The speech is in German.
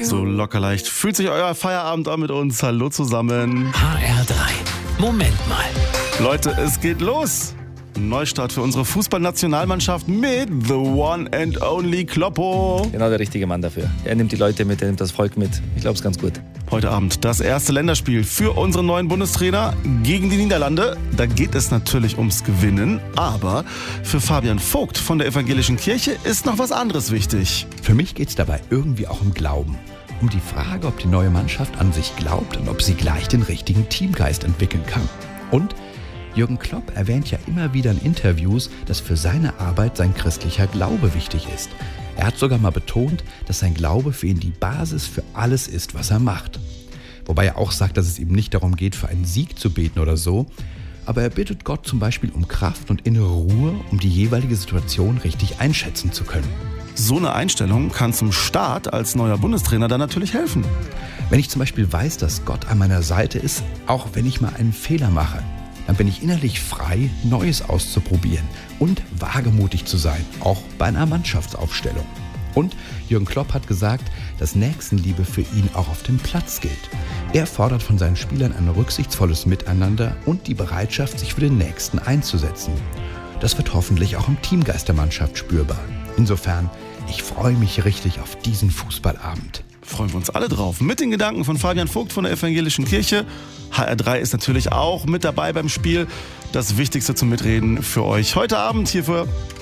So locker leicht fühlt sich euer Feierabend an mit uns. Hallo zusammen. HR3. Moment mal. Leute, es geht los. Neustart für unsere Fußballnationalmannschaft mit the one and only Kloppo. Genau der richtige Mann dafür. Er nimmt die Leute mit, er nimmt das Volk mit. Ich glaube, es ist ganz gut. Heute Abend das erste Länderspiel für unseren neuen Bundestrainer gegen die Niederlande. Da geht es natürlich ums Gewinnen, aber für Fabian Vogt von der Evangelischen Kirche ist noch was anderes wichtig. Für mich geht es dabei irgendwie auch um Glauben. Um die Frage, ob die neue Mannschaft an sich glaubt und ob sie gleich den richtigen Teamgeist entwickeln kann. Und Jürgen Klopp erwähnt ja immer wieder in Interviews, dass für seine Arbeit sein christlicher Glaube wichtig ist. Er hat sogar mal betont, dass sein Glaube für ihn die Basis für alles ist, was er macht. Wobei er auch sagt, dass es ihm nicht darum geht, für einen Sieg zu beten oder so. Aber er bittet Gott zum Beispiel um Kraft und innere Ruhe, um die jeweilige Situation richtig einschätzen zu können. So eine Einstellung kann zum Start als neuer Bundestrainer dann natürlich helfen. Wenn ich zum Beispiel weiß, dass Gott an meiner Seite ist, auch wenn ich mal einen Fehler mache, dann bin ich innerlich frei, Neues auszuprobieren und wagemutig zu sein, auch bei einer Mannschaftsaufstellung. Und Jürgen Klopp hat gesagt, dass Nächstenliebe für ihn auch auf dem Platz gilt. Er fordert von seinen Spielern ein rücksichtsvolles Miteinander und die Bereitschaft, sich für den Nächsten einzusetzen. Das wird hoffentlich auch im Teamgeist der Mannschaft spürbar. Insofern, ich freue mich richtig auf diesen Fußballabend. Freuen wir uns alle drauf. Mit den Gedanken von Fabian Vogt von der Evangelischen Kirche. HR3 ist natürlich auch mit dabei beim Spiel. Das Wichtigste zum Mitreden für euch heute Abend hier für